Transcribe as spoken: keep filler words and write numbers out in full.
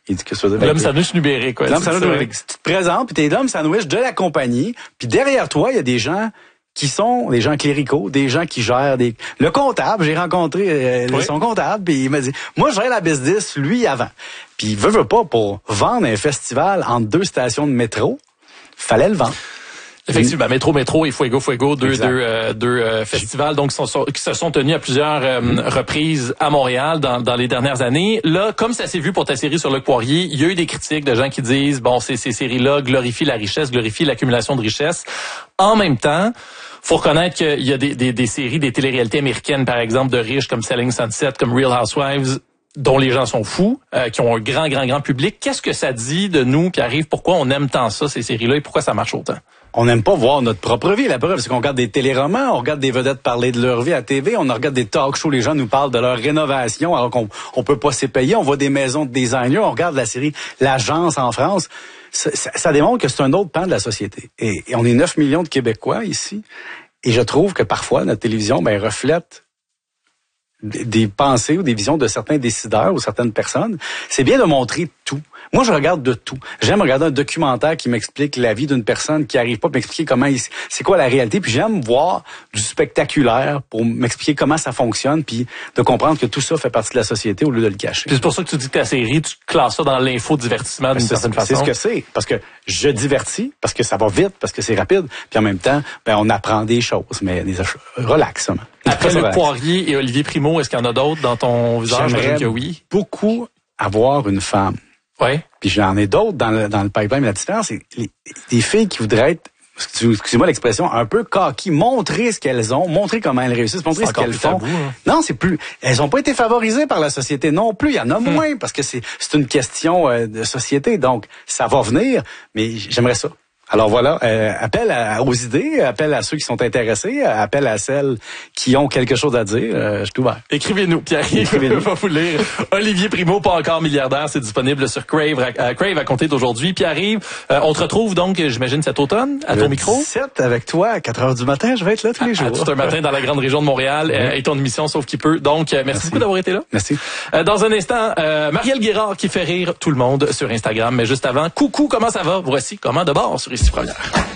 Il dit que ça veut dire. L'homme sandwich numérique, quoi. L'homme sandwich numérique. Si tu te présentes, puis t'es l'homme sandwich de la compagnie, puis derrière toi, il y a des gens qui sont des gens cléricaux, des gens qui gèrent des... Le comptable, j'ai rencontré euh, oui. son comptable, puis il m'a dit, moi, je gère la business, lui, avant. Puis il veut, veut pas, pour vendre un festival entre deux stations de métro, fallait le vendre. Effectivement, Métro Métro et Fuego Fuego, deux deux euh, deux euh, festivals donc sont, sont, qui se sont tenus à plusieurs euh, mm. reprises à Montréal dans dans les dernières années. Là, comme ça s'est vu pour ta série sur Luc Poirier, il y a eu des critiques de gens qui disent bon, ces ces séries-là glorifient la richesse, glorifient l'accumulation de richesse. En même temps, faut reconnaître qu'il y a des des des séries, des téléréalités américaines par exemple de riches comme Selling Sunset, comme Real Housewives, dont les gens sont fous, euh, qui ont un grand grand grand public. Qu'est-ce que ça dit de nous, Pierre-Yves? Pourquoi on aime tant ça, ces séries-là, et pourquoi ça marche autant? On n'aime pas voir notre propre vie. La preuve, c'est qu'on regarde des téléromans, on regarde des vedettes parler de leur vie à T V, on regarde des talk shows, les gens nous parlent de leur rénovation alors qu'on on peut pas s'y payer. On voit des maisons de designers, on regarde la série L'Agence en France. Ça, ça, ça démontre que c'est un autre pan de la société. Et, et on est neuf millions de Québécois ici. Et je trouve que parfois, notre télévision ben, reflète des pensées ou des visions de certains décideurs ou certaines personnes. C'est bien de montrer tout. Moi, je regarde de tout. J'aime regarder un documentaire qui m'explique la vie d'une personne qui arrive pas à m'expliquer comment il, c'est quoi la réalité. Puis j'aime voir du spectaculaire pour m'expliquer comment ça fonctionne, puis de comprendre que tout ça fait partie de la société au lieu de le cacher. Puis c'est pour ça que tu dis que ta série, tu classes ça dans l'infodivertissement d'une certaine façon. C'est ce que c'est, parce que je divertis, parce que ça va vite, parce que c'est rapide, puis en même temps, ben on apprend des choses, mais des relax. Après Luc Poirier et Olivier Primo, est-ce qu'il y en a d'autres dans ton visage? J'aimerais que oui. beaucoup avoir une femme. Ouais. Puis j'en ai d'autres dans le, dans le pipeline. Mais la différence, c'est les, les filles qui voudraient être, excusez-moi l'expression, un peu coquilles, montrer ce qu'elles ont, montrer comment elles réussissent, montrer ce qu'elles font. Tabou, hein. Non, c'est plus. Elles ont pas été favorisées par la société non plus. Il y en a hmm. moins parce que c'est c'est une question euh, de société. Donc ça va venir, mais j'aimerais ça. Alors voilà, euh, appel à, aux idées, appel à ceux qui sont intéressés, appel à celles qui ont quelque chose à dire. Euh, je suis ouvert. Écrivez-nous, Pierre-Yves, Écrivez-nous. Va vous lire. Olivier Primo, pas encore milliardaire, c'est disponible sur Crave, à, Crave à compter d'aujourd'hui. Pierre-Yves, euh, on te retrouve donc, j'imagine, cet automne, à ton micro. dix-sept avec toi, à quatre heures du matin, je vais être là tous les jours. À, à tout un matin dans la grande région de Montréal, oui. euh, et ton émission Sauf qui peut. Donc, euh, merci, merci beaucoup d'avoir été là. Merci. Euh, dans un instant, euh, Marielle Guérard qui fait rire tout le monde sur Instagram. Mais juste avant, coucou, comment ça va? Voici Comment de bord sur Ici Première.